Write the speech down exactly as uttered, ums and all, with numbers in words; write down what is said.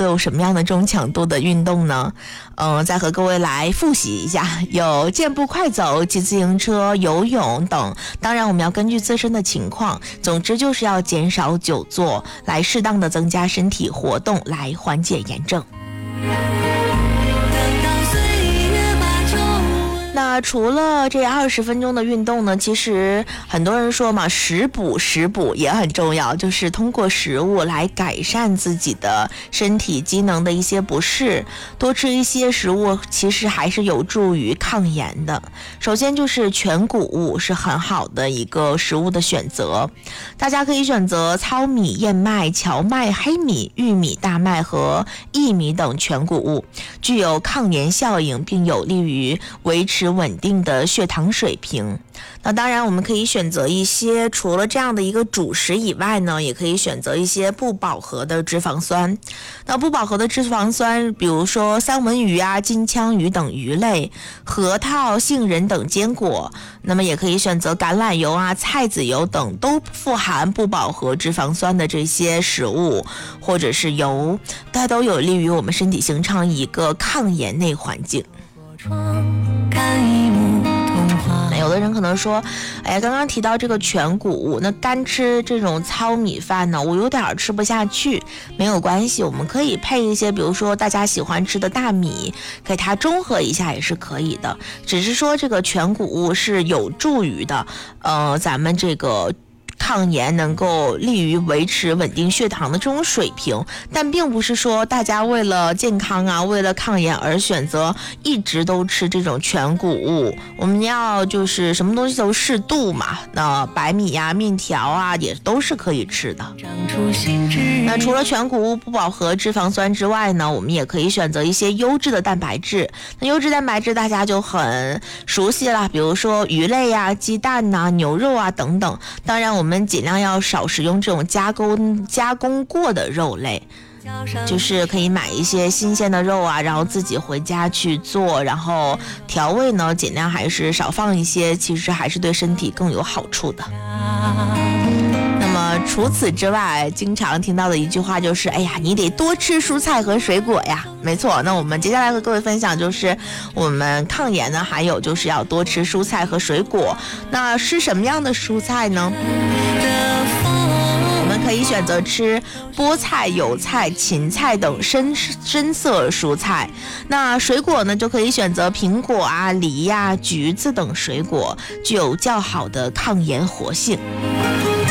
都有什么样的中强度的运动呢？嗯、呃，再和各位来复习一下，有健步快走、骑自行车、游泳等。当然我们要根据自身的情况，总之就是要减少久坐，来适当的增加身体活动，来缓解炎症。那除了这二十分钟的运动呢，其实很多人说嘛，食补食补也很重要，就是通过食物来改善自己的身体机能的一些不适，多吃一些食物其实还是有助于抗炎的。首先就是全谷物是很好的一个食物的选择，大家可以选择糙米、燕麦、荞麦、黑米、玉米、大麦和薏米等全谷物，具有抗炎效应，并有利于维持稳定的血糖水平。那当然我们可以选择一些除了这样的一个主食以外呢，也可以选择一些不饱和的脂肪酸。那不饱和的脂肪酸比如说三文鱼啊、金枪鱼等鱼类，核桃、杏仁等坚果，那么也可以选择橄榄油啊、菜籽油等都富含不饱和脂肪酸的这些食物或者是油，它都有利于我们身体形成一个抗炎内环境。那有的人可能说，哎呀，刚刚提到这个全谷物，那干吃这种糙米饭呢，我有点吃不下去。没有关系，我们可以配一些，比如说大家喜欢吃的大米，给它中和一下也是可以的。只是说这个全谷物是有助于的，呃，咱们这个抗炎，能够利于维持稳定血糖的这种水平，但并不是说大家为了健康啊，为了抗炎而选择一直都吃这种全谷物。我们要就是什么东西都适度嘛，那白米呀、啊、面条啊也都是可以吃的。那除了全谷物不饱和脂肪酸之外呢，我们也可以选择一些优质的蛋白质。那优质蛋白质大家就很熟悉了，比如说鱼类呀、鸡蛋呐、牛肉啊等等。当然我们我们尽量要少使用这种加工加工过的肉类，就是可以买一些新鲜的肉啊，然后自己回家去做，然后调味呢尽量还是少放一些，其实还是对身体更有好处的。那么除此之外，经常听到的一句话就是，哎呀，你得多吃蔬菜和水果呀。没错，那我们接下来和各位分享就是我们抗炎呢，还有就是要多吃蔬菜和水果。那吃什么样的蔬菜呢？我们可以选择吃菠菜、油菜、芹菜等深深色蔬菜。那水果呢，就可以选择苹果啊、梨呀、橘子等水果，具有较好的抗炎活性。